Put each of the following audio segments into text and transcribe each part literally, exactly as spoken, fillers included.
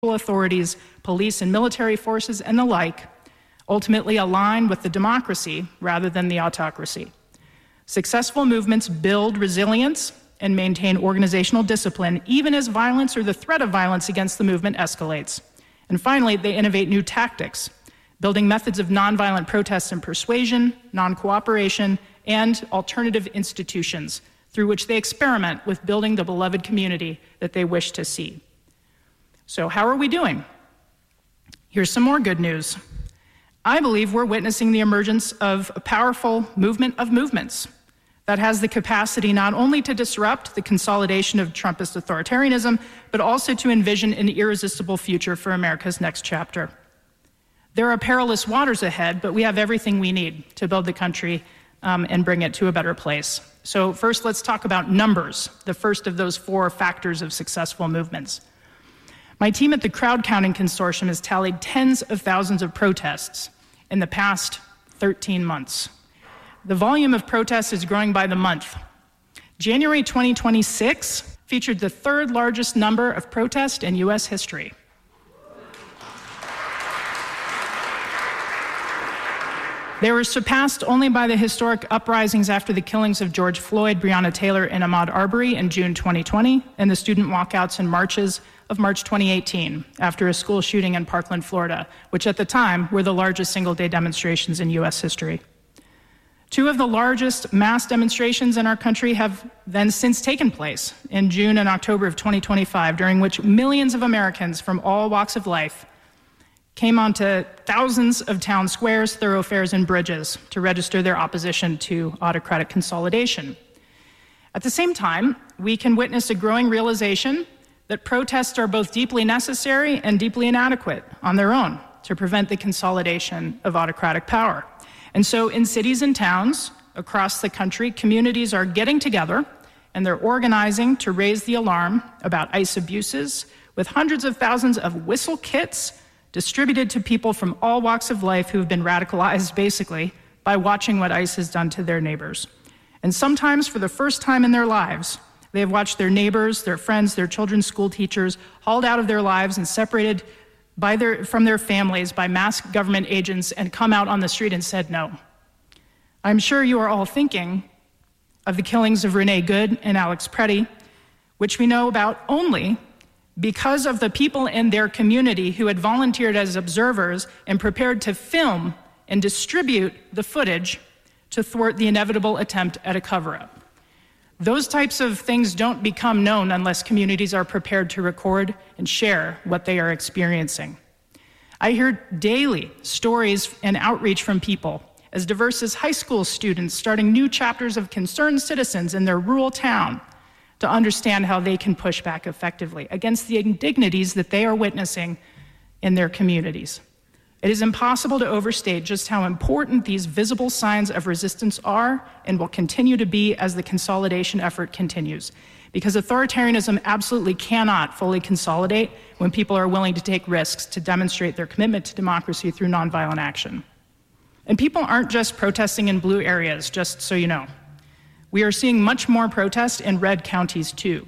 authorities, police and military forces, and the like, ultimately align with the democracy rather than the autocracy. Successful movements build resilience and maintain organizational discipline, even as violence or the threat of violence against the movement escalates. And finally, they innovate new tactics, building methods of nonviolent protest and persuasion, non-cooperation, and alternative institutions through which they experiment with building the beloved community that they wish to see. So how are we doing? Here's some more good news. I believe we're witnessing the emergence of a powerful movement of movements that has the capacity not only to disrupt the consolidation of Trumpist authoritarianism, but also to envision an irresistible future for America's next chapter. There are perilous waters ahead, but we have everything we need to build the country um, and bring it to a better place. So first, let's talk about numbers, the first of those four factors of successful movements. My team at the Crowd Counting Consortium has tallied tens of thousands of protests in the past thirteen months. The volume of protests is growing by the month. January twenty twenty-six featured the third largest number of protests in U S history. They were surpassed only by the historic uprisings after the killings of George Floyd, Breonna Taylor, and Ahmaud Arbery in June twenty twenty, and the student walkouts and marches of March twenty eighteen, after a school shooting in Parkland, Florida, which at the time were the largest single-day demonstrations in U S history. Two of the largest mass demonstrations in our country have then since taken place in June and October of twenty twenty-five, during which millions of Americans from all walks of life came onto thousands of town squares, thoroughfares, and bridges to register their opposition to autocratic consolidation. At the same time, we can witness a growing realization that protests are both deeply necessary and deeply inadequate on their own to prevent the consolidation of autocratic power. And so in cities and towns across the country, communities are getting together and they're organizing to raise the alarm about ICE abuses, with hundreds of thousands of whistle kits distributed to people from all walks of life who have been radicalized, basically, by watching what ICE has done to their neighbors. And sometimes, for the first time in their lives, they have watched their neighbors, their friends, their children's school teachers hauled out of their lives and separated by their, from their families by masked government agents, and come out on the street and said no. I'm sure you are all thinking of the killings of Renee Good and Alex Preddy, which we know about only because of the people in their community who had volunteered as observers and prepared to film and distribute the footage to thwart the inevitable attempt at a cover-up. Those types of things don't become known unless communities are prepared to record and share what they are experiencing. I hear daily stories and outreach from people as diverse as high school students starting new chapters of concerned citizens in their rural town to understand how they can push back effectively against the indignities that they are witnessing in their communities. It is impossible to overstate just how important these visible signs of resistance are and will continue to be as the consolidation effort continues. Because authoritarianism absolutely cannot fully consolidate when people are willing to take risks to demonstrate their commitment to democracy through nonviolent action. And people aren't just protesting in blue areas, just so you know. We are seeing much more protest in red counties too.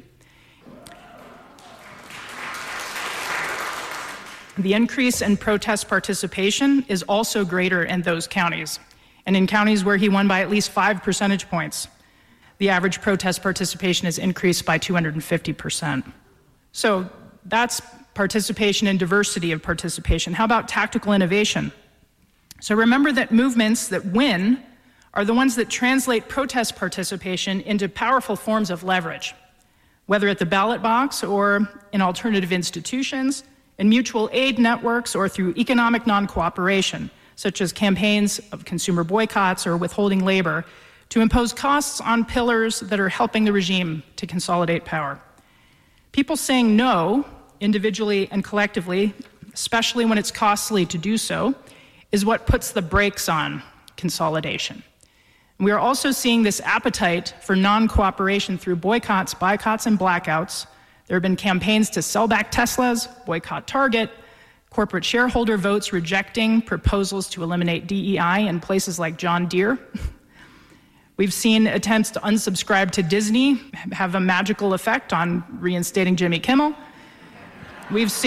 The increase in protest participation is also greater in those counties. And in counties where he won by at least five percentage points, the average protest participation has increased by two hundred fifty percent. So that's participation and diversity of participation. How about tactical innovation? So remember that movements that win are the ones that translate protest participation into powerful forms of leverage, whether at the ballot box or in alternative institutions, in mutual aid networks, or through economic non-cooperation, such as campaigns of consumer boycotts or withholding labor, to impose costs on pillars that are helping the regime to consolidate power. People saying no, individually and collectively, especially when it's costly to do so, is what puts the brakes on consolidation. We are also seeing this appetite for non-cooperation through boycotts, boycotts, and blackouts. There have been campaigns to sell back Teslas, boycott Target, corporate shareholder votes rejecting proposals to eliminate D E I in places like John Deere. We've seen attempts to unsubscribe to Disney have a magical effect on reinstating Jimmy Kimmel. We've seen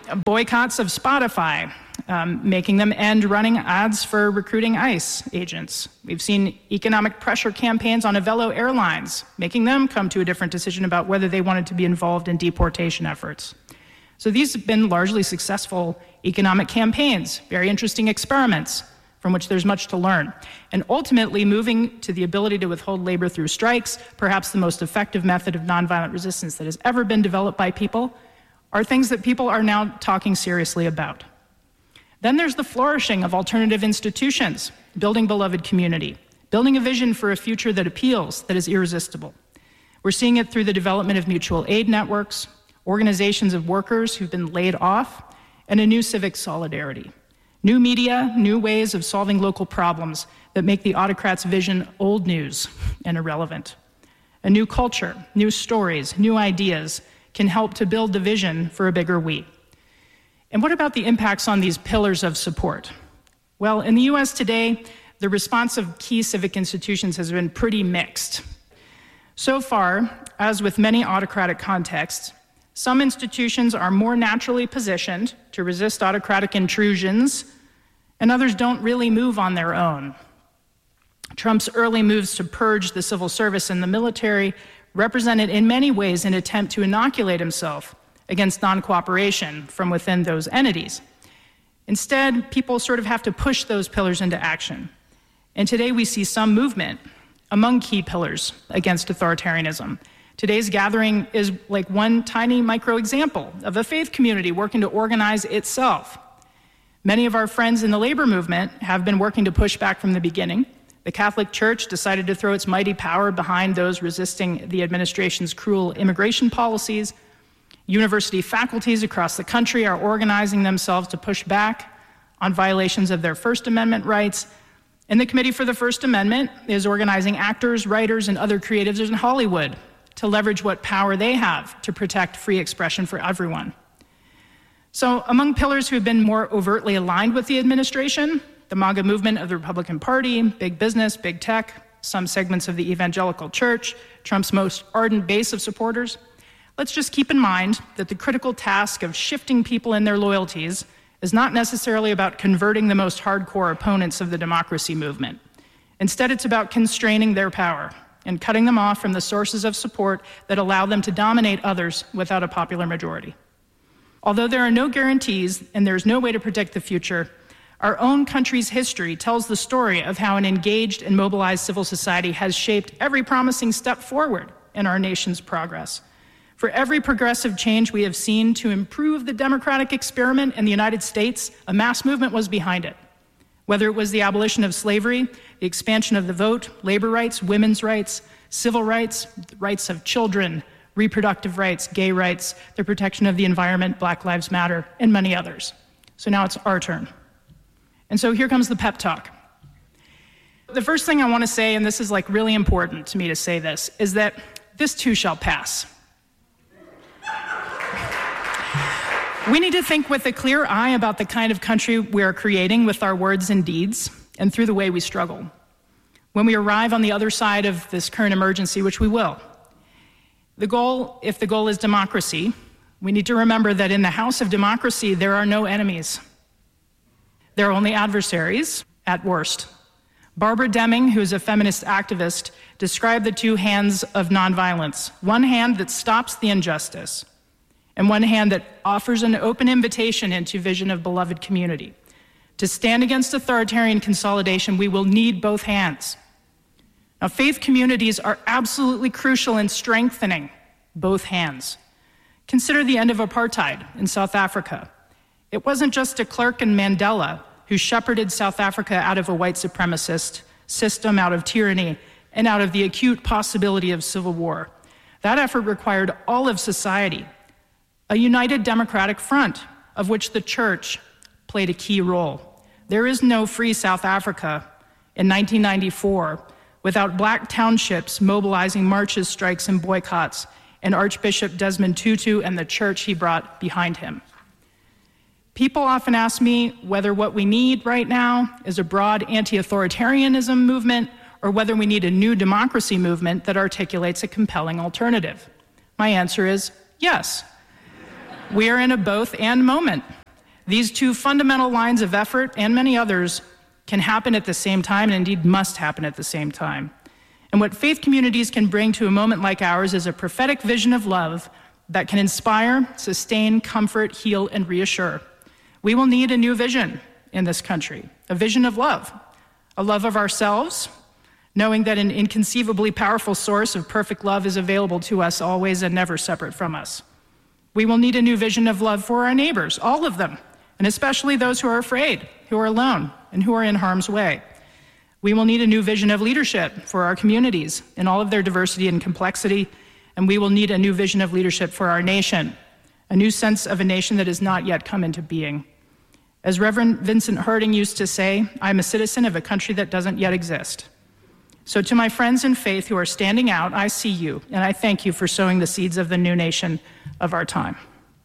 boycotts of Spotify, um, making them end running ads for recruiting ICE agents. We've seen economic pressure campaigns on Avelo Airlines, making them come to a different decision about whether they wanted to be involved in deportation efforts. So these have been largely successful economic campaigns, very interesting experiments from which there's much to learn. And ultimately, moving to the ability to withhold labor through strikes, perhaps the most effective method of nonviolent resistance that has ever been developed by people, are things that people are now talking seriously about. Then there's the flourishing of alternative institutions, building beloved community, building a vision for a future that appeals, that is irresistible. We're seeing it through the development of mutual aid networks, organizations of workers who've been laid off, and a new civic solidarity. New media, new ways of solving local problems that make the autocrats' vision old news and irrelevant. A new culture, new stories, new ideas can help to build the vision for a bigger we. And what about the impacts on these pillars of support? Well, in the U S today, the response of key civic institutions has been pretty mixed. So far, as with many autocratic contexts, some institutions are more naturally positioned to resist autocratic intrusions, and others don't really move on their own. Trump's early moves to purge the civil service and the military represented in many ways an attempt to inoculate himself against non-cooperation from within those entities. Instead, people sort of have to push those pillars into action. And today we see some movement among key pillars against authoritarianism. Today's gathering is like one tiny micro example of a faith community working to organize itself. Many of our friends in the labor movement have been working to push back from the beginning. The Catholic Church decided to throw its mighty power behind those resisting the administration's cruel immigration policies. University faculties across the country are organizing themselves to push back on violations of their First Amendment rights. And the Committee for the First Amendment is organizing actors, writers, and other creatives in Hollywood to leverage what power they have to protect free expression for everyone. So among pillars who have been more overtly aligned with the administration, the MAGA movement of the Republican Party, big business, big tech, some segments of the evangelical church, Trump's most ardent base of supporters, let's just keep in mind that the critical task of shifting people in their loyalties is not necessarily about converting the most hardcore opponents of the democracy movement. Instead, it's about constraining their power and cutting them off from the sources of support that allow them to dominate others without a popular majority. Although there are no guarantees and there's no way to predict the future, our own country's history tells the story of how an engaged and mobilized civil society has shaped every promising step forward in our nation's progress. For every progressive change we have seen to improve the democratic experiment in the United States, a mass movement was behind it. Whether it was the abolition of slavery, the expansion of the vote, labor rights, women's rights, civil rights, the rights of children, reproductive rights, gay rights, the protection of the environment, Black Lives Matter, and many others. So now it's our turn. And so here comes the pep talk. The first thing I want to say, and this is like really important to me to say this, is that this too shall pass. We need to think with a clear eye about the kind of country we are creating with our words and deeds and through the way we struggle. When we arrive on the other side of this current emergency, which we will, the goal, if the goal is democracy, we need to remember that in the house of democracy, there are no enemies. There are only adversaries, at worst. Barbara Deming, who is a feminist activist, described the two hands of nonviolence, one hand that stops the injustice, and one hand that offers an open invitation into vision of beloved community. To stand against authoritarian consolidation, we will need both hands. Now, faith communities are absolutely crucial in strengthening both hands. Consider the end of apartheid in South Africa. It wasn't just de Klerk and Mandela who shepherded South Africa out of a white supremacist system, out of tyranny, and out of the acute possibility of civil war. That effort required all of society, a united democratic front, of which the church played a key role. There is no free South Africa in nineteen ninety-four without black townships mobilizing marches, strikes, and boycotts, and Archbishop Desmond Tutu and the church he brought behind him. People often ask me whether what we need right now is a broad anti-authoritarianism movement or whether we need a new democracy movement that articulates a compelling alternative. My answer is yes. We are in a both and moment. These two fundamental lines of effort and many others can happen at the same time, and indeed must happen at the same time. And what faith communities can bring to a moment like ours is a prophetic vision of love that can inspire, sustain, comfort, heal, and reassure. We will need a new vision in this country, a vision of love, a love of ourselves, knowing that an inconceivably powerful source of perfect love is available to us always and never separate from us. We will need a new vision of love for our neighbors, all of them, and especially those who are afraid, who are alone, and who are in harm's way. We will need a new vision of leadership for our communities in all of their diversity and complexity, and we will need a new vision of leadership for our nation, a new sense of a nation that has not yet come into being. As Reverend Vincent Harding used to say, I'm a citizen of a country that doesn't yet exist. So to my friends in faith who are standing out, I see you, and I thank you for sowing the seeds of the new nation of our time.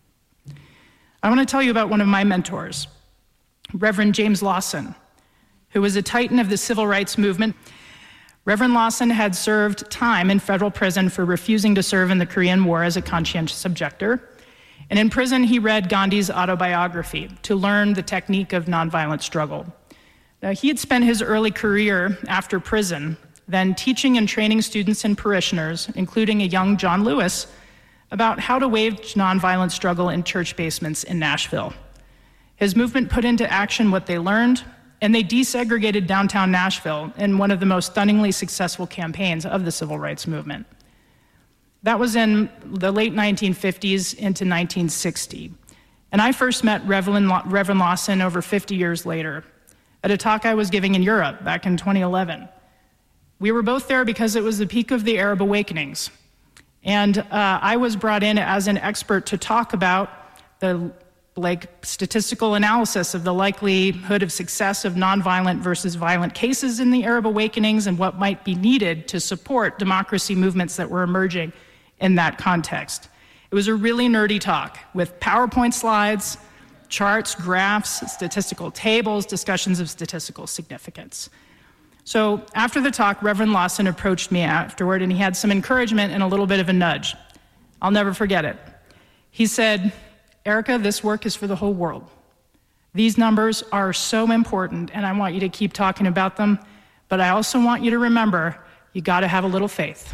I want to tell you about one of my mentors, Reverend James Lawson, who was a titan of the civil rights movement. Reverend Lawson had served time in federal prison for refusing to serve in the Korean War as a conscientious objector. And in prison, he read Gandhi's autobiography to learn the technique of nonviolent struggle. Now, he had spent his early career after prison then teaching and training students and parishioners, including a young John Lewis, about how to wage nonviolent struggle in church basements in Nashville. His movement put into action what they learned, and they desegregated downtown Nashville in one of the most stunningly successful campaigns of the civil rights movement. That was in the late nineteen fifties into nineteen sixty. And I first met Reverend Lawson over fifty years later at a talk I was giving in Europe back in twenty eleven. We were both there because it was the peak of the Arab awakenings. And uh, I was brought in as an expert to talk about the like statistical analysis of the likelihood of success of nonviolent versus violent cases in the Arab awakenings and what might be needed to support democracy movements that were emerging in that context. It was a really nerdy talk with PowerPoint slides, charts, graphs, statistical tables, discussions of statistical significance. So after the talk, Reverend Lawson approached me afterward, and he had some encouragement and a little bit of a nudge. I'll never forget it. He said, Erica, this work is for the whole world. These numbers are so important, and I want you to keep talking about them, but I also want you to remember, you gotta have a little faith.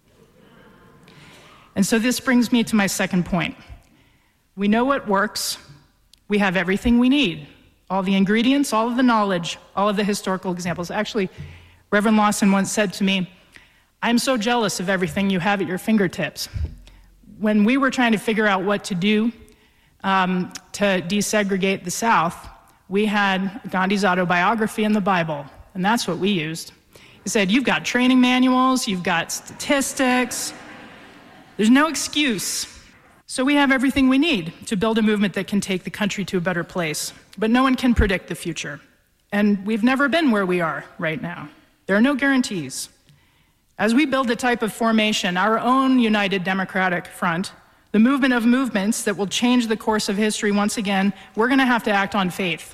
And so this brings me to my second point. We know what works. We have everything we need. All the ingredients, all of the knowledge, all of the historical examples. Actually, Reverend Lawson once said to me, I'm so jealous of everything you have at your fingertips. When we were trying to figure out what to do um, to desegregate the South, we had Gandhi's autobiography and the Bible, and that's what we used. He said, you've got training manuals, you've got statistics, there's no excuse. So we have everything we need to build a movement that can take the country to a better place. But no one can predict the future. And we've never been where we are right now. There are no guarantees. As we build the type of formation, our own United Democratic Front, the movement of movements that will change the course of history once again, we're going to have to act on faith.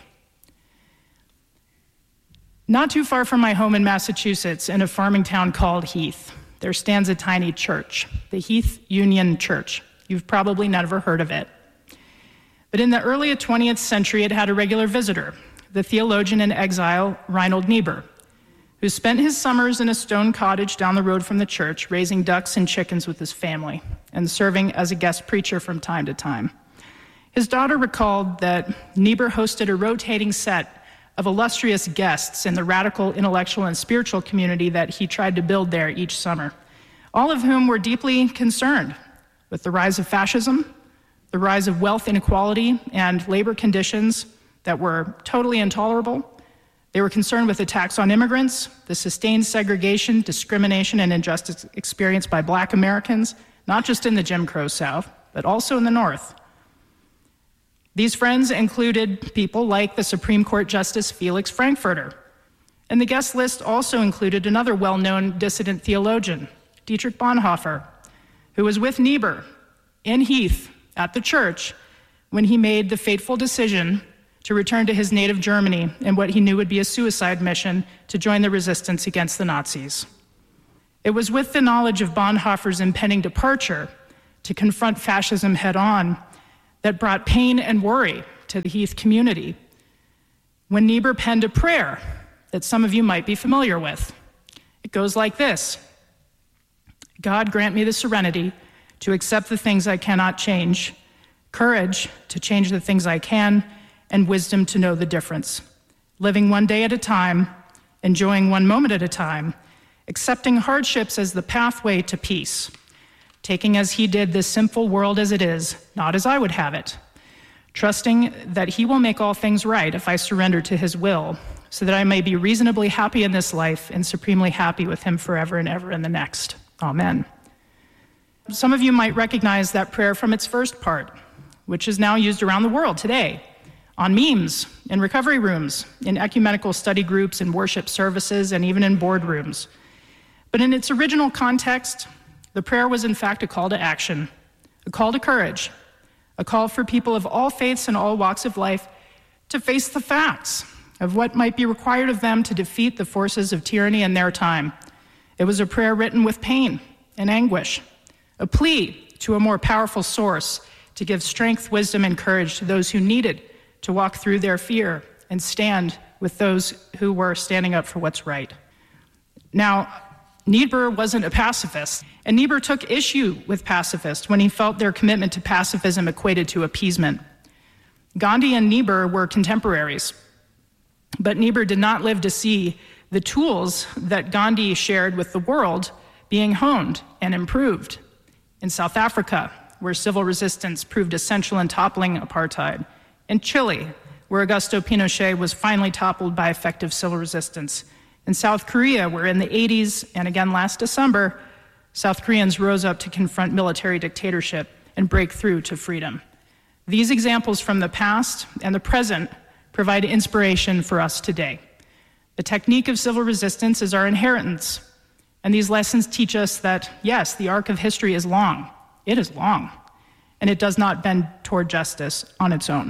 Not too far from my home in Massachusetts, in a farming town called Heath, there stands a tiny church, the Heath Union Church. You've probably never heard of it. But in the early twentieth century, it had a regular visitor, the theologian in exile, Reinhold Niebuhr, who spent his summers in a stone cottage down the road from the church, raising ducks and chickens with his family, and serving as a guest preacher from time to time. His daughter recalled that Niebuhr hosted a rotating set of illustrious guests in the radical intellectual and spiritual community that he tried to build there each summer, all of whom were deeply concerned with the rise of fascism, the rise of wealth inequality, and labor conditions that were totally intolerable. They were concerned with attacks on immigrants, the sustained segregation, discrimination, and injustice experienced by Black Americans, not just in the Jim Crow South, but also in the North. These friends included people like the Supreme Court Justice Felix Frankfurter. And the guest list also included another well-known dissident theologian, Dietrich Bonhoeffer, who was with Niebuhr in Heath at the church when he made the fateful decision to return to his native Germany in what he knew would be a suicide mission to join the resistance against the Nazis. It was with the knowledge of Bonhoeffer's impending departure to confront fascism head-on that brought pain and worry to the Heath community, when Niebuhr penned a prayer that some of you might be familiar with. It goes like this: God, grant me the serenity to accept the things I cannot change, courage to change the things I can, and wisdom to know the difference. Living one day at a time, enjoying one moment at a time, accepting hardships as the pathway to peace, taking as he did this sinful world as it is, not as I would have it, trusting that he will make all things right if I surrender to his will, so that I may be reasonably happy in this life and supremely happy with him forever and ever in the next. Amen. Some of you might recognize that prayer from its first part, which is now used around the world today, on memes, in recovery rooms, in ecumenical study groups, in worship services, and even in boardrooms. But in its original context, the prayer was in fact a call to action, a call to courage, a call for people of all faiths and all walks of life to face the facts of what might be required of them to defeat the forces of tyranny in their time. It was a prayer written with pain and anguish, a plea to a more powerful source to give strength, wisdom, and courage to those who needed to walk through their fear and stand with those who were standing up for what's right. Now, Niebuhr wasn't a pacifist, and Niebuhr took issue with pacifists when he felt their commitment to pacifism equated to appeasement. Gandhi and Niebuhr were contemporaries, but Niebuhr did not live to see the tools that Gandhi shared with the world being honed and improved. In South Africa, where civil resistance proved essential in toppling apartheid. In Chile, where Augusto Pinochet was finally toppled by effective civil resistance. In South Korea, where in the eighties and again last December, South Koreans rose up to confront military dictatorship and break through to freedom. These examples from the past and the present provide inspiration for us today. The technique of civil resistance is our inheritance, and these lessons teach us that, yes, the arc of history is long. It is long, and it does not bend toward justice on its own.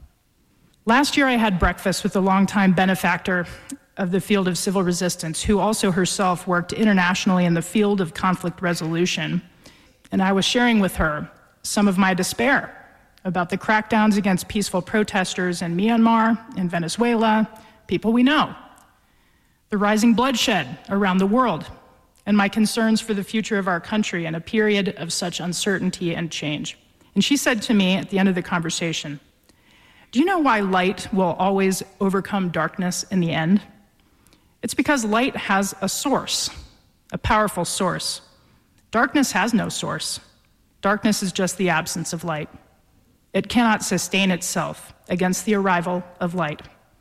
Last year, I had breakfast with a longtime benefactor of the field of civil resistance, who also herself worked internationally in the field of conflict resolution. And I was sharing with her some of my despair about the crackdowns against peaceful protesters in Myanmar, in Venezuela, people we know, the rising bloodshed around the world, and my concerns for the future of our country in a period of such uncertainty and change. And she said to me at the end of the conversation, "Do you know why light will always overcome darkness in the end? It's because light has a source, a powerful source. Darkness has no source. Darkness is just the absence of light. It cannot sustain itself against the arrival of light."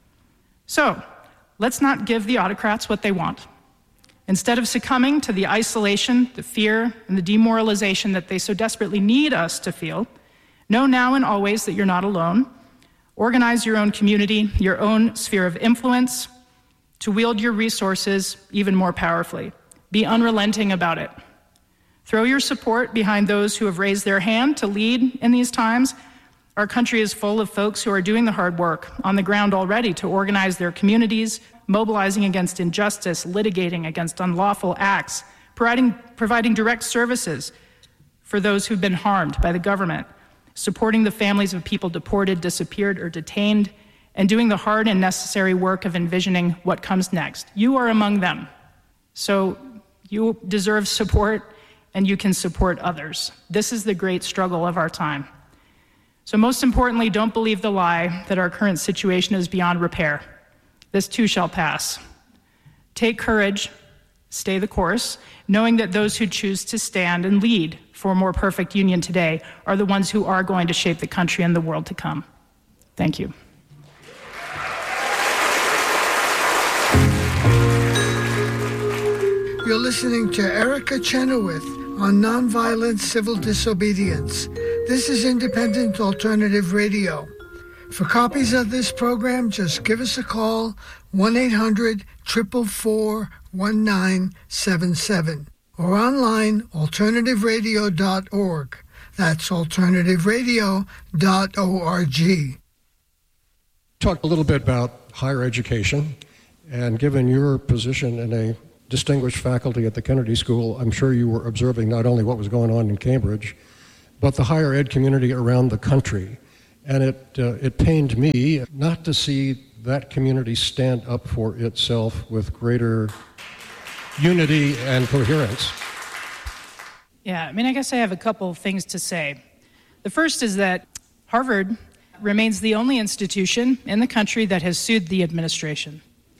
So, let's not give the autocrats what they want. Instead of succumbing to the isolation, the fear, and the demoralization that they so desperately need us to feel, know now and always that you're not alone. Organize your own community, your own sphere of influence, to wield your resources even more powerfully. Be unrelenting about it. Throw your support behind those who have raised their hand to lead in these times. Our country is full of folks who are doing the hard work on the ground already to organize their communities, mobilizing against injustice, litigating against unlawful acts, providing, providing direct services for those who've been harmed by the government, supporting the families of people deported, disappeared, or detained, and doing the hard and necessary work of envisioning what comes next. You are among them. So you deserve support, and you can support others. This is the great struggle of our time. So most importantly, don't believe the lie that our current situation is beyond repair. This too shall pass. Take courage, stay the course, knowing that those who choose to stand and lead for a more perfect union today are the ones who are going to shape the country and the world to come. Thank you. You're listening to Erica Chenoweth on Nonviolent Civil Disobedience. This is Independent Alternative Radio. For copies of this program, just give us a call, one eight hundred, four four four, one nine seven seven, or online, alternative radio dot org. That's alternative radio dot org. Talk a little bit about higher education, and given your position in a distinguished faculty at the Kennedy School, I'm sure you were observing not only what was going on in Cambridge, but the higher ed community around the country. And it, uh, it pained me not to see that community stand up for itself with greater unity and coherence. Yeah, I mean, I guess I have a couple of things to say. The first is that Harvard remains the only institution in the country that has sued the administration.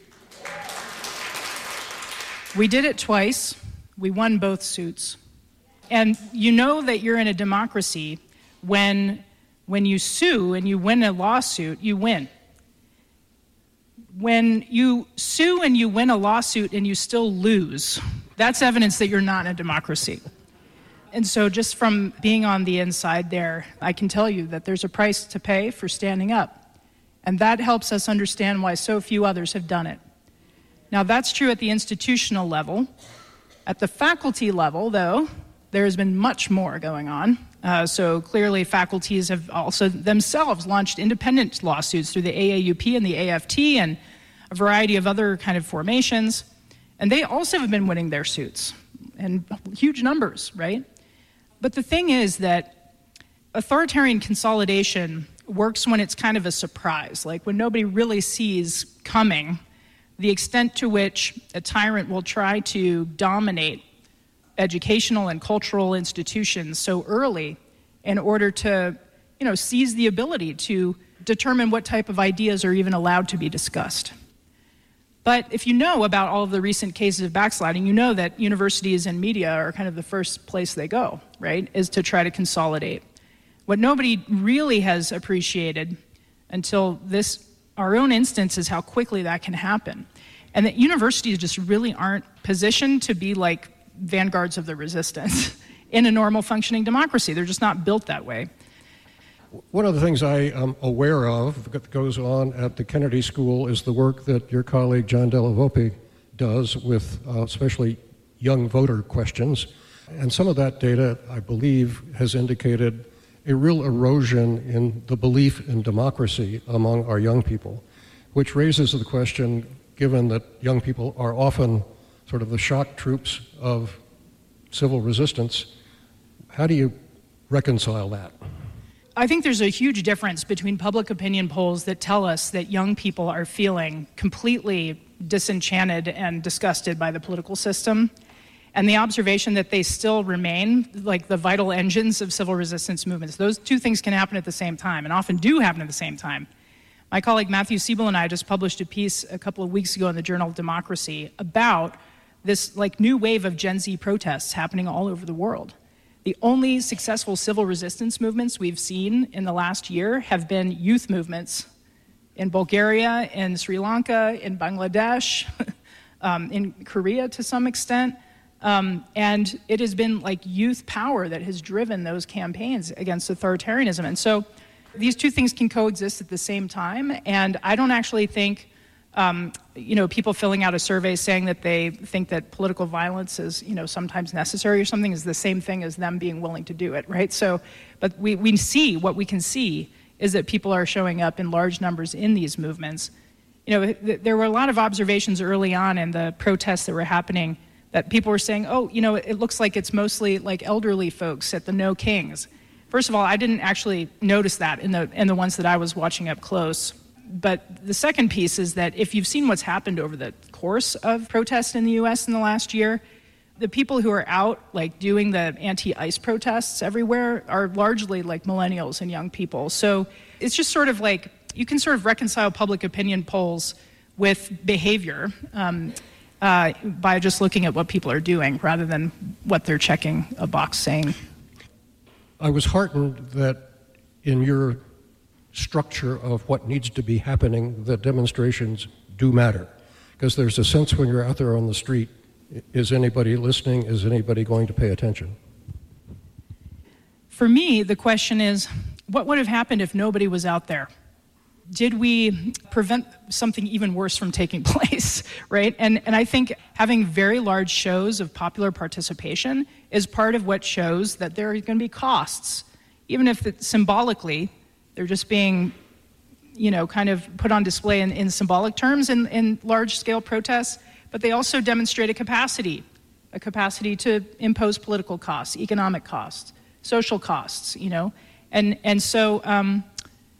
We did it twice. We won both suits. And you know that you're in a democracy when, when you sue and you win a lawsuit, you win. When you sue and you win a lawsuit and you still lose, that's evidence that you're not in a democracy. And so just from being on the inside there, I can tell you that there's a price to pay for standing up. And that helps us understand why so few others have done it. Now, that's true at the institutional level. At the faculty level, though, there has been much more going on. Uh, so clearly, faculties have also themselves launched independent lawsuits through the A A U P and the A F T and a variety of other kind of formations. And they also have been winning their suits, and huge numbers, right? But the thing is that authoritarian consolidation works when it's kind of a surprise, like when nobody really sees coming the extent to which a tyrant will try to dominate educational and cultural institutions so early in order to, you know, seize the ability to determine what type of ideas are even allowed to be discussed. But if you know about all of the recent cases of backsliding, you know that universities and media are kind of the first place they go, right, is to try to consolidate. What nobody really has appreciated until this, our own instance, is how quickly that can happen. And that universities just really aren't positioned to be like vanguards of the resistance in a normal functioning democracy. They're just not built that way. One of the things I am aware of that goes on at the Kennedy School is the work that your colleague John Della Volpe does with uh, especially young voter questions. And some of that data, I believe, has indicated a real erosion in the belief in democracy among our young people, which raises the question, given that young people are often sort of the shock troops of civil resistance, how do you reconcile that? I think there's a huge difference between public opinion polls that tell us that young people are feeling completely disenchanted and disgusted by the political system, and the observation that they still remain like the vital engines of civil resistance movements. Those two things can happen at the same time, and often do happen at the same time. My colleague Matthew Siebel and I just published a piece a couple of weeks ago in the Journal of Democracy about this like new wave of Gen Z protests happening all over the world. The only successful civil resistance movements we've seen in the last year have been youth movements in Bulgaria, in Sri Lanka, in Bangladesh, um, in Korea to some extent. Um, and it has been like youth power that has driven those campaigns against authoritarianism. And so these two things can coexist at the same time. And I don't actually think, um, you know, people filling out a survey saying that they think that political violence is, you know, sometimes necessary or something is the same thing as them being willing to do it, right? So, but we, we see, what we can see is that people are showing up in large numbers in these movements. You know, th- there were a lot of observations early on in the protests that were happening that people were saying, oh, you know, it looks like it's mostly like elderly folks at the No Kings. First of all, I didn't actually notice that in the in the ones that I was watching up close. But the second piece is that if you've seen what's happened over the course of protests in the U S in the last year, the people who are out like doing the anti-ICE protests everywhere are largely like millennials and young people. So it's just sort of like, you can sort of reconcile public opinion polls with behavior um, uh, by just looking at what people are doing rather than what they're checking a box saying. I was heartened that in your structure of what needs to be happening, that demonstrations do matter. Because there's a sense when you're out there on the street, is anybody listening? Is anybody going to pay attention? For me, the question is, what would have happened if nobody was out there? Did we prevent something even worse from taking place, right? And and I think having very large shows of popular participation is part of what shows that there are going to be costs, even if it, symbolically they're just being, you know, kind of put on display in, in symbolic terms in, in large-scale protests, but they also demonstrate a capacity, a capacity to impose political costs, economic costs, social costs, you know? And and so, um,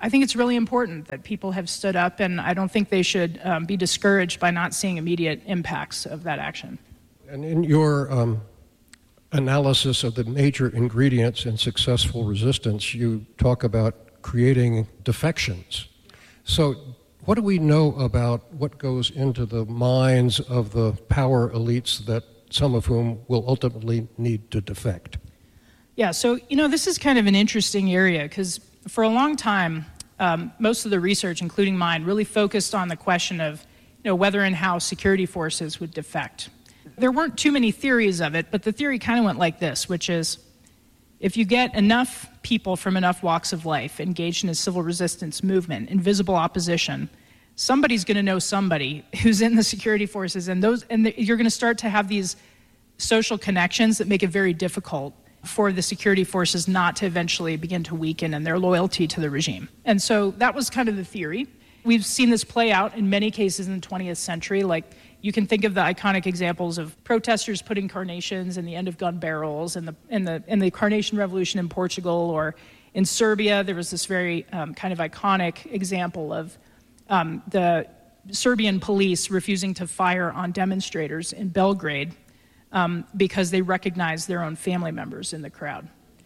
I think it's really important that people have stood up, and I don't think they should um, be discouraged by not seeing immediate impacts of that action. And in your um, analysis of the major ingredients in successful resistance, you talk about creating defections. So what do we know about what goes into the minds of the power elites, that some of whom will ultimately need to defect? Yeah, so, you know, this is kind of an interesting area because for a long time, um, most of the research, including mine, really focused on the question of, you know, whether and how security forces would defect. There weren't too many theories of it, but the theory kind of went like this, which is if you get enough people from enough walks of life engaged in a civil resistance movement, invisible opposition, somebody's going to know somebody who's in the security forces, and those, and the, you're going to start to have these social connections that make it very difficult for the security forces not to eventually begin to weaken in their loyalty to the regime. And so that was kind of the theory. We've seen this play out in many cases in the twentieth century. Like, you can think of the iconic examples of protesters putting carnations in the end of gun barrels, and the in the in the Carnation Revolution in Portugal, or in Serbia. There was this very um, kind of iconic example of um, the Serbian police refusing to fire on demonstrators in Belgrade um, because they recognized their own family members in the crowd.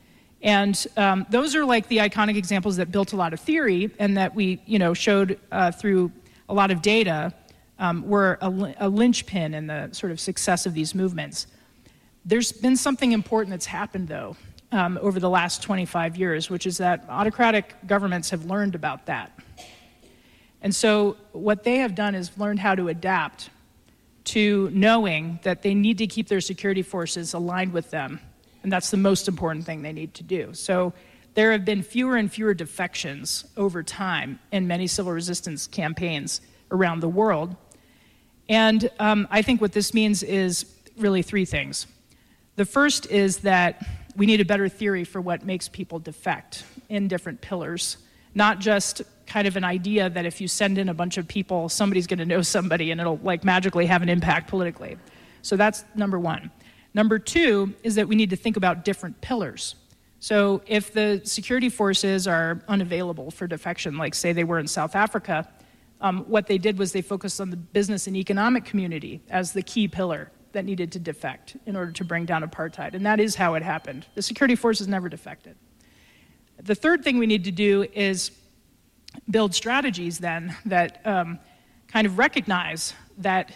And um, those are like the iconic examples that built a lot of theory, and that we, you know, showed uh, through a lot of data um, were a, a linchpin in the sort of success of these movements. There's been something important that's happened, though, um, over the last twenty-five years, which is that autocratic governments have learned about that. And so what they have done is learned how to adapt to knowing that they need to keep their security forces aligned with them. And that's the most important thing they need to do. So there have been fewer and fewer defections over time in many civil resistance campaigns around the world. And um, I think what this means is really three things. The first is that we need a better theory for what makes people defect in different pillars, not just kind of an idea that if you send in a bunch of people, somebody's going to know somebody and it'll like magically have an impact politically. So that's number one. Number two is that we need to think about different pillars. So if the security forces are unavailable for defection, like say they were in South Africa, um, what they did was they focused on the business and economic community as the key pillar that needed to defect in order to bring down apartheid. And that is how it happened. The security forces never defected. The third thing we need to do is build strategies then that um, kind of recognize that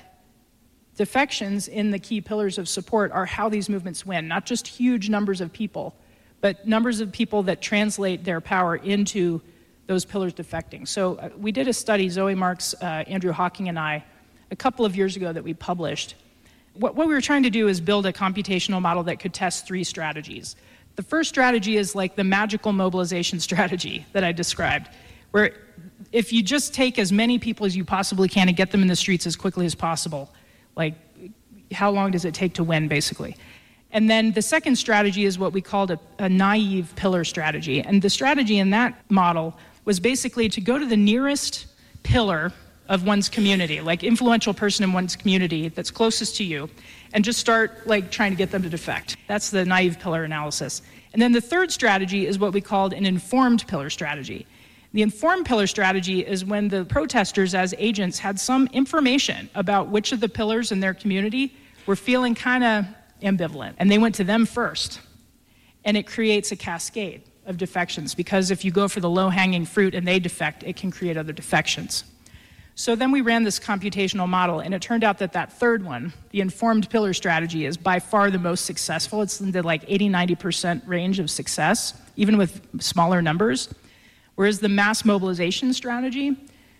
defections in the key pillars of support are how these movements win, not just huge numbers of people, but numbers of people that translate their power into those pillars defecting. So uh, we did a study, Zoe Marks, uh, Andrew Hawking, and I, a couple of years ago that we published. What, what we were trying to do is build a computational model that could test three strategies. The first strategy is like the magical mobilization strategy that I described, where if you just take as many people as you possibly can and get them in the streets as quickly as possible, like, how long does it take to win, basically? And then the second strategy is what we called a, a naive pillar strategy. And the strategy in that model was basically to go to the nearest pillar of one's community, like influential person in one's community that's closest to you, and just start like trying to get them to defect. That's the naive pillar analysis. And then the third strategy is what we called an informed pillar strategy. The informed pillar strategy is when the protesters as agents had some information about which of the pillars in their community were feeling kind of ambivalent, and they went to them first. And it creates a cascade of defections, because if you go for the low-hanging fruit and they defect, it can create other defections. So then we ran this computational model, and it turned out that that third one, the informed pillar strategy, is by far the most successful. It's in the like eighty, ninety percent range of success, even with smaller numbers. Whereas the mass mobilization strategy,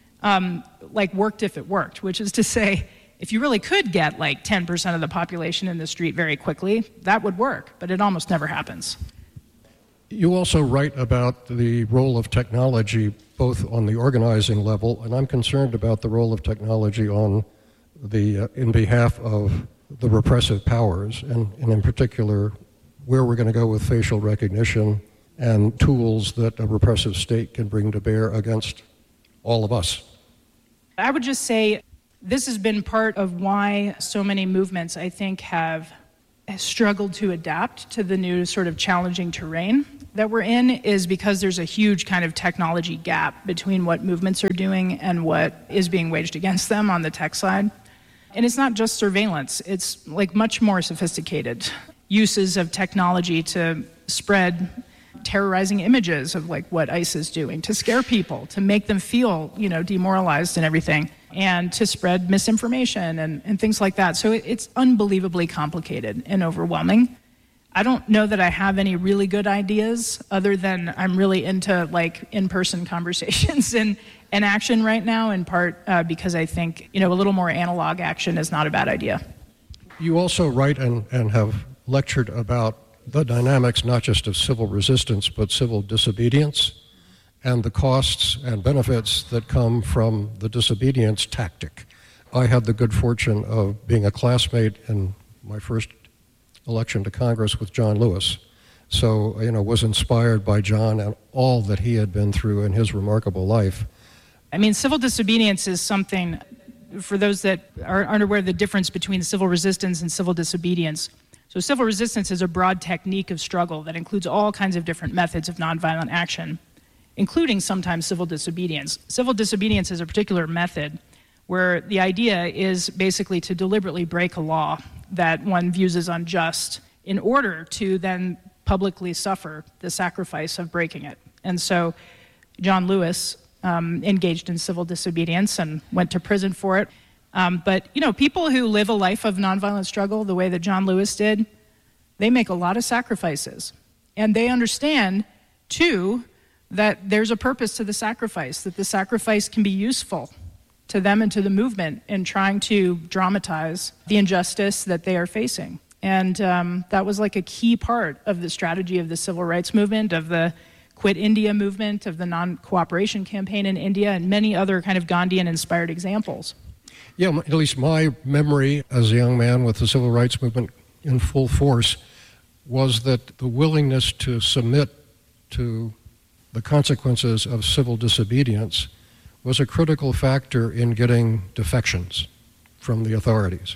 um, like worked if it worked, which is to say, if you really could get like ten percent of the population in the street very quickly, that would work, but it almost never happens. You also write about the role of technology both on the organizing level, and I'm concerned about the role of technology on the, uh, in behalf of the repressive powers, and, and in particular, where we're going to go with facial recognition and tools that a repressive state can bring to bear against all of us. I would just say this has been part of why so many movements, I think, have struggled to adapt to the new sort of challenging terrain that we're in is because there's a huge kind of technology gap between what movements are doing and what is being waged against them on the tech side. And it's not just surveillance, it's like much more sophisticated uses of technology to spread terrorizing images of like what ICE is doing, to scare people, to make them feel, you know, demoralized and everything, and to spread misinformation and, and things like that. So it, it's unbelievably complicated and overwhelming. I don't know that I have any really good ideas other than I'm really into like in-person conversations and, and action right now, in part uh, because I think, you know, a little more analog action is not a bad idea. You also write and, and have lectured about the dynamics not just of civil resistance but civil disobedience and the costs and benefits that come from the disobedience tactic. I had the good fortune of being a classmate in my first election to Congress with John Lewis. So, you know, was inspired by John and all that he had been through in his remarkable life. I mean, civil disobedience is something, for those that are unaware of the difference between civil resistance and civil disobedience. So civil resistance is a broad technique of struggle that includes all kinds of different methods of nonviolent action, including sometimes civil disobedience. Civil disobedience is a particular method where the idea is basically to deliberately break a law that one views as unjust in order to then publicly suffer the sacrifice of breaking it. And so John Lewis um, engaged in civil disobedience and went to prison for it. Um, but, you know, people who live a life of nonviolent struggle the way that John Lewis did, they make a lot of sacrifices. And they understand, too, that there's a purpose to the sacrifice, that the sacrifice can be useful to them and to the movement in trying to dramatize the injustice that they are facing. And um, that was like a key part of the strategy of the civil rights movement, of the Quit India movement, of the non-cooperation campaign in India, and many other kind of Gandhian-inspired examples. Yeah, at least my memory as a young man with the civil rights movement in full force was that the willingness to submit to the consequences of civil disobedience was a critical factor in getting defections from the authorities.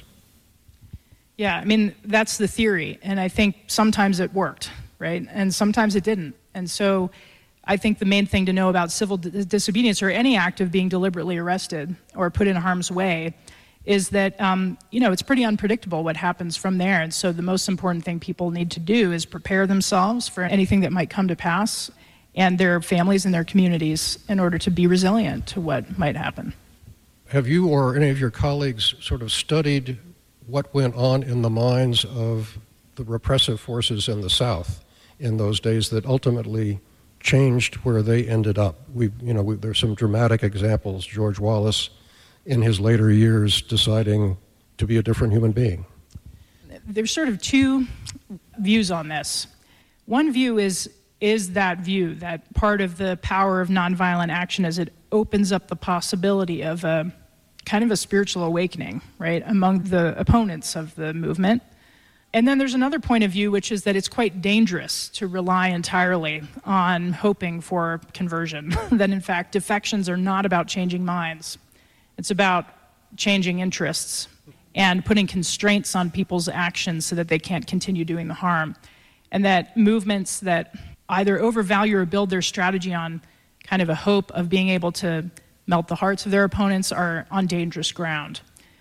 Yeah, I mean, that's the theory, and I think sometimes it worked, right? And sometimes it didn't. And so I think the main thing to know about civil d- disobedience or any act of being deliberately arrested or put in harm's way is that, um, you know, it's pretty unpredictable what happens from there. And so the most important thing people need to do is prepare themselves for anything that might come to pass and their families and their communities in order to be resilient to what might happen. Have you or any of your colleagues sort of studied what went on in the minds of the repressive forces in the South in those days that ultimately changed where they ended up? We, you know, we, there's some dramatic examples. George Wallace, in his later years, deciding to be a different human being. There's sort of two views on this. One view is is that view, that part of the power of nonviolent action is it opens up the possibility of a kind of a spiritual awakening, right, among the opponents of the movement. And then there's another point of view, which is that it's quite dangerous to rely entirely on hoping for conversion, that in fact defections are not about changing minds. It's about changing interests and putting constraints on people's actions so that they can't continue doing the harm. And that movements that either overvalue or build their strategy on kind of a hope of being able to melt the hearts of their opponents are on dangerous ground.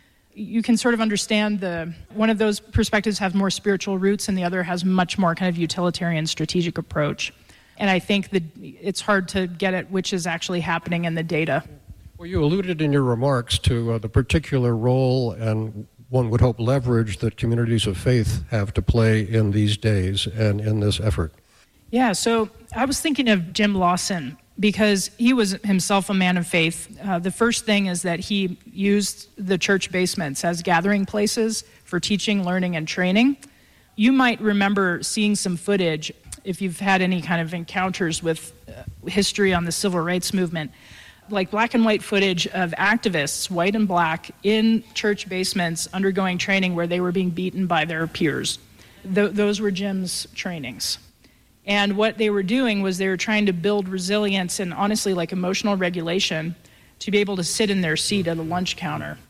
You can sort of understand the one of those perspectives has more spiritual roots and the other has much more kind of utilitarian strategic approach. And I think that it's hard to get at which is actually happening in the data. Well, you alluded in your remarks to uh, the particular role and one would hope leverage that communities of faith have to play in these days and in this effort. Yeah, so I was thinking of Jim Lawson because he was himself a man of faith. Uh, the first thing is that he used the church basements as gathering places for teaching, learning, and training. You might remember seeing some footage, if you've had any kind of encounters with uh, history on the civil rights movement, like black and white footage of activists, white and black, in church basements undergoing training where they were being beaten by their peers. Th- those were Jim's trainings. And what they were doing was they were trying to build resilience and honestly like emotional regulation to be able to sit in their seat at a lunch counter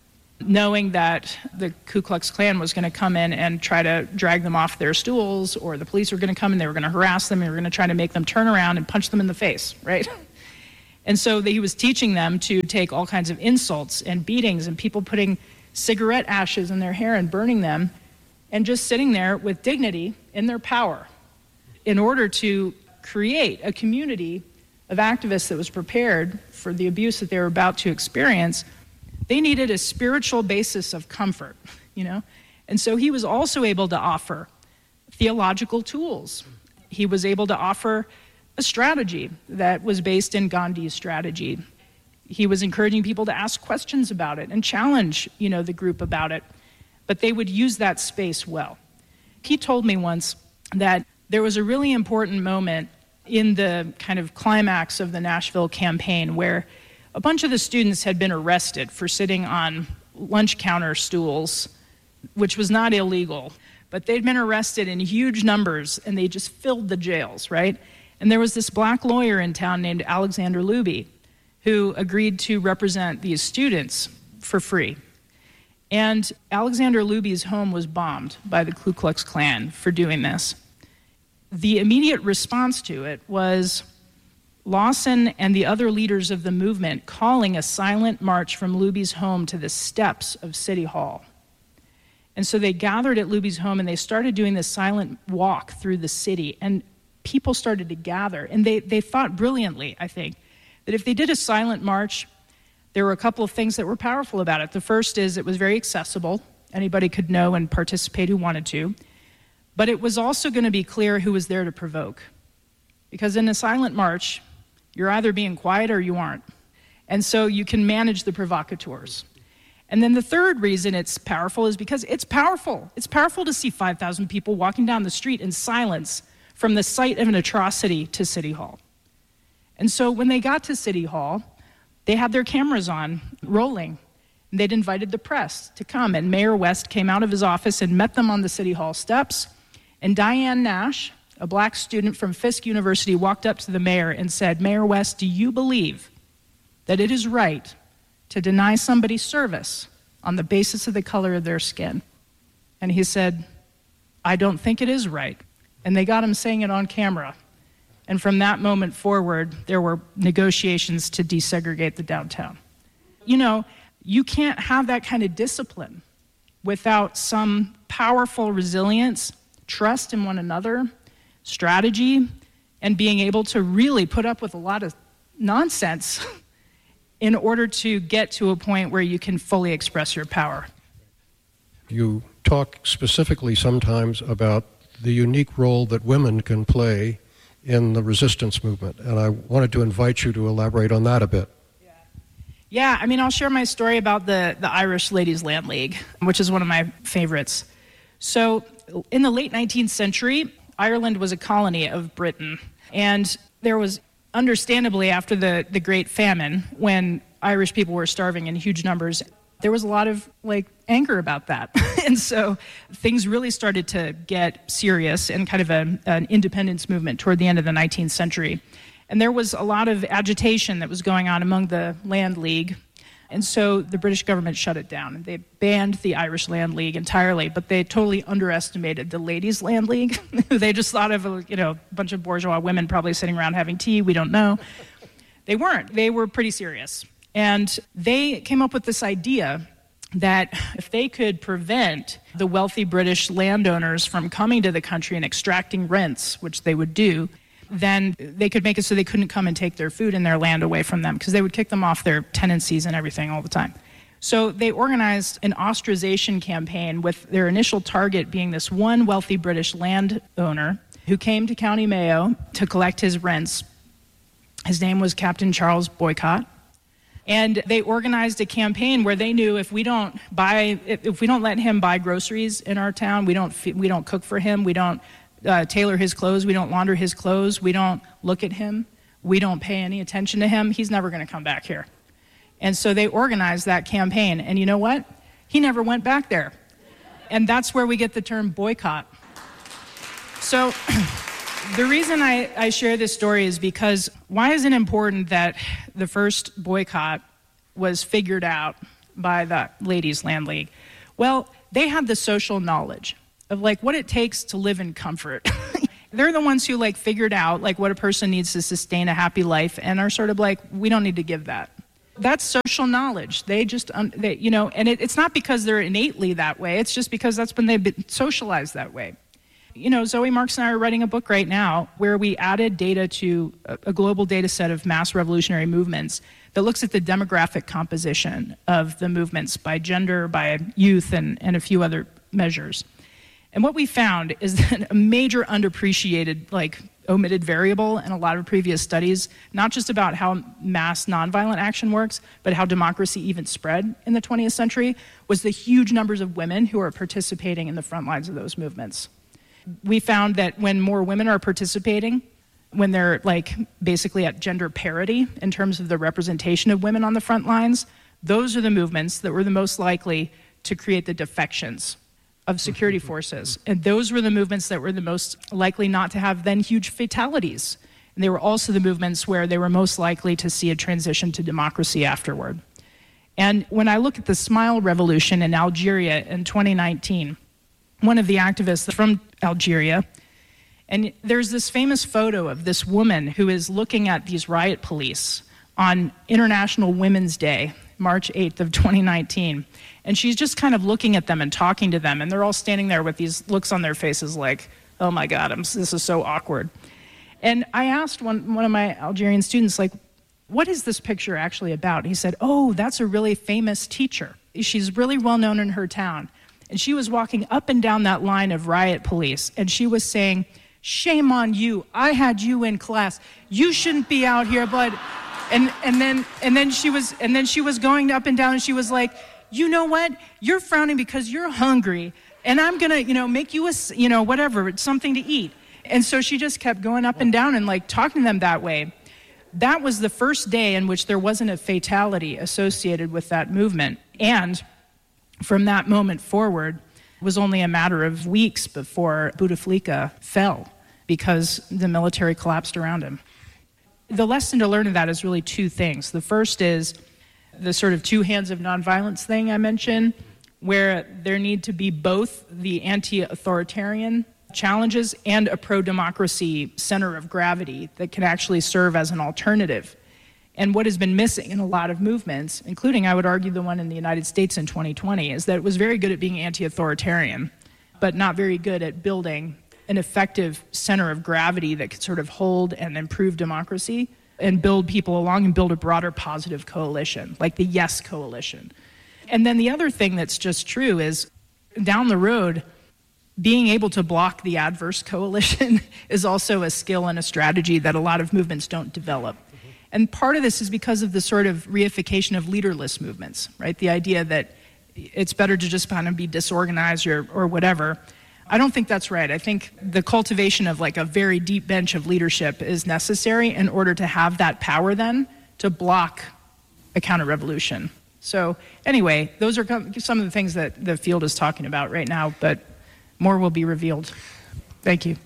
knowing that the Ku Klux Klan was going to come in and try to drag them off their stools, or the police were going to come and they were going to harass them and they were going to try to make them turn around and punch them in the face, right? And so he was teaching them to take all kinds of insults and beatings and people putting cigarette ashes in their hair and burning them and just sitting there with dignity in their power in order to create a community of activists that was prepared for the abuse that they were about to experience. They needed a spiritual basis of comfort, you know? And so he was also able to offer theological tools. He was able to offer a strategy that was based in Gandhi's strategy. He was encouraging people to ask questions about it and challenge, you know, the group about it. But they would use that space well. He told me once that there was a really important moment in the kind of climax of the Nashville campaign where a bunch of the students had been arrested for sitting on lunch counter stools, which was not illegal, but they'd been arrested in huge numbers and they just filled the jails, right? And there was this black lawyer in town named Alexander Luby who agreed to represent these students for free. And Alexander Luby's home was bombed by the Ku Klux Klan for doing this. The immediate response to it was Lawson and the other leaders of the movement calling a silent march from Luby's home to the steps of City Hall. And so they gathered at Luby's home and they started doing this silent walk through the city, and people started to gather. And they, they thought brilliantly, I think, that if they did a silent march, there were a couple of things that were powerful about it. The first is it was very accessible. Anybody could know and participate who wanted to. But it was also going to be clear who was there to provoke. Because in a silent march, you're either being quiet or you aren't. And so you can manage the provocateurs. And then the third reason it's powerful is because it's powerful. It's powerful to see five thousand people walking down the street in silence from the site of an atrocity to City Hall. And so when they got to City Hall, they had their cameras on, rolling. And they'd invited the press to come, and Mayor West came out of his office and met them on the City Hall steps. And Diane Nash, a black student from Fisk University, walked up to the mayor and said, "Mayor West, do you believe that it is right to deny somebody service on the basis of the color of their skin?" And he said, "I don't think it is right." And they got him saying it on camera. And from that moment forward, there were negotiations to desegregate the downtown. You know, you can't have that kind of discipline without some powerful resilience, trust in one another, strategy, and being able to really put up with a lot of nonsense in order to get to a point where you can fully express your power. You talk specifically sometimes about the unique role that women can play in the resistance movement, and I wanted to invite you to elaborate on that a bit. Yeah, yeah I mean, I'll share my story about the, the Irish Ladies Land League, which is one of my favorites. So in the late nineteenth century, Ireland was a colony of Britain, and there was, understandably, after the, the Great Famine, when Irish people were starving in huge numbers, there was a lot of like anger about that. And so things really started to get serious and kind of a, an independence movement toward the end of the nineteenth century. And there was a lot of agitation that was going on among the Land League. And so the British government shut it down. They banned the Irish Land League entirely, but they totally underestimated the Ladies Land League. They just thought of a, you know, a bunch of bourgeois women probably sitting around having tea, we don't know. They weren't. They were pretty serious. And they came up with this idea that if they could prevent the wealthy British landowners from coming to the country and extracting rents, which they would do, then they could make it so they couldn't come and take their food and their land away from them, because they would kick them off their tenancies and everything all the time. So they organized an ostracization campaign with their initial target being this one wealthy British landowner who came to County Mayo to collect his rents. His name was Captain Charles Boycott. And they organized a campaign where they knew if we don't buy, if we don't let him buy groceries in our town, we don't we don't cook for him, we don't uh, tailor his clothes, we don't launder his clothes, we don't look at him, we don't pay any attention to him, he's never going to come back here. And so they organized that campaign, and you know what? He never went back there. And that's where we get the term boycott. So the reason I, I share this story is because why is it important that the first boycott was figured out by the Ladies Land League. Well, they have the social knowledge of like what it takes to live in comfort. They're the ones who like figured out like what a person needs to sustain a happy life and are sort of like, we don't need to give that. That's social knowledge. They just, um, they, you know, and it, it's not because they're innately that way. It's just because that's when they've been socialized that way. You know, Zoe Marks and I are writing a book right now where we added data to a, a global data set of mass revolutionary movements that looks at the demographic composition of the movements by gender, by youth, and, and a few other measures. And what we found is that a major underappreciated, like, omitted variable in a lot of previous studies, not just about how mass nonviolent action works, but how democracy even spread in the twentieth century, was the huge numbers of women who are participating in the front lines of those movements. We found that when more women are participating, when they're like basically at gender parity in terms of the representation of women on the front lines, those are the movements that were the most likely to create the defections of security forces. And those were the movements that were the most likely not to have then huge fatalities. And they were also the movements where they were most likely to see a transition to democracy afterward. And when I look at the Smile Revolution in Algeria in twenty nineteen, one of the activists from Algeria, and there's this famous photo of this woman who is looking at these riot police on International Women's Day, March eighth of twenty nineteen. And she's just kind of looking at them and talking to them, and they're all standing there with these looks on their faces like, oh my God, I'm, this is so awkward. And I asked one, one of my Algerian students, like, what is this picture actually about? He said, oh, that's a really famous teacher. She's really well known in her town. And she was walking up and down that line of riot police, and she was saying, shame on you, I had you in class. You shouldn't be out here, but, and and then and then she was and then she was going up and down, and she was like, you know what? You're frowning because you're hungry, and I'm gonna, you know, make you a, you know, whatever, something to eat. And so she just kept going up and down and like talking to them that way. That was the first day in which there wasn't a fatality associated with that movement. And from that moment forward, it was only a matter of weeks before Bouteflika fell because the military collapsed around him. The lesson to learn of that is really two things. The first is the sort of two hands of nonviolence thing I mentioned, where there need to be both the anti-authoritarian challenges and a pro-democracy center of gravity that can actually serve as an alternative. And what has been missing in a lot of movements, including, I would argue, the one in the United States in twenty twenty, is that it was very good at being anti-authoritarian, but not very good at building an effective center of gravity that could sort of hold and improve democracy and build people along and build a broader positive coalition, like the Yes Coalition. And then the other thing that's just true is down the road, being able to block the adverse coalition is also a skill and a strategy that a lot of movements don't develop. Mm-hmm. And part of this is because of the sort of reification of leaderless movements, right? The idea that it's better to just kind of be disorganized or, or whatever. I don't think that's right. I think the cultivation of like a very deep bench of leadership is necessary in order to have that power then to block a counter-revolution. So anyway, those are some of the things that the field is talking about right now, but more will be revealed. Thank you.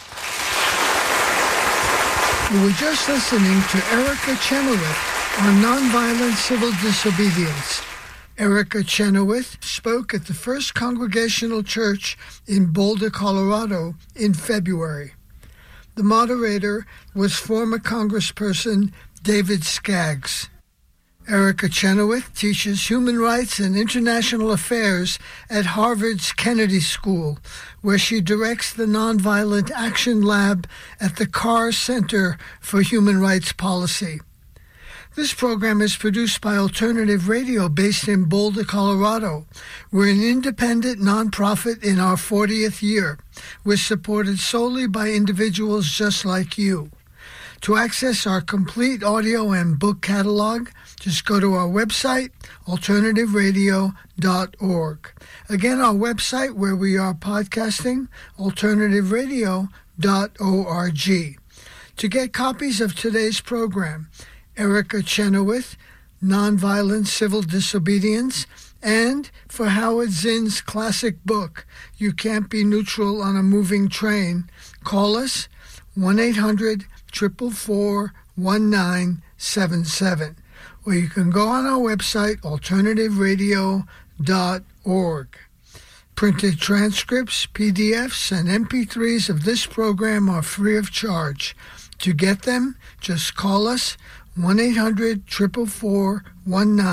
You were just listening to Erica Chenoweth on nonviolent civil disobedience. Erica Chenoweth spoke at the First Congregational Church in Boulder, Colorado in February. The moderator was former Congressperson David Skaggs. Erica Chenoweth teaches human rights and international affairs at Harvard's Kennedy School, where she directs the Nonviolent Action Lab at the Carr Center for Human Rights Policy. This program is produced by Alternative Radio based in Boulder, Colorado. We're an independent nonprofit in our fortieth year. We're supported solely by individuals just like you. To access our complete audio and book catalog, just go to our website, alternative radio dot org. Again, our website where we are podcasting, alternative radio dot org. To get copies of today's program, Erica Chenoweth, Nonviolent Civil Disobedience, and for Howard Zinn's classic book, You Can't Be Neutral on a Moving Train, call us one eight hundred, four four four, one nine seven seven. or you can go on our website, alternative radio dot org. Printed transcripts, P D Fs, and M P threes of this program are free of charge. To get them, just call us one eight hundred, four four four, one nine